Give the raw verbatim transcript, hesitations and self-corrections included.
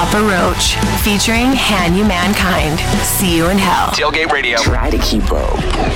Papa Roach, featuring Han You Mankind. See you in hell. Tailgate Radio. Try to keep up.